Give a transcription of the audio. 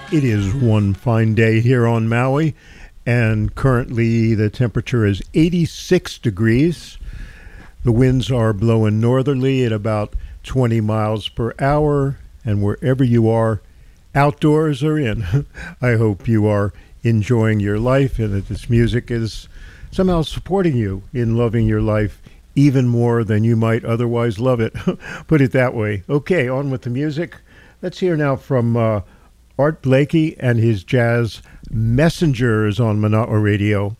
It is one fine day here on Maui, and currently the temperature is 86 degrees. The winds are blowing northerly at about 20 miles per hour, and wherever you are, outdoors or in, I hope you are enjoying your life and that this music is somehow supporting you in loving your life even more than you might otherwise love it. Put it that way. Okay, on with the music. Let's hear now from Art Blakey and his jazz Messengers on Mana'a Radio.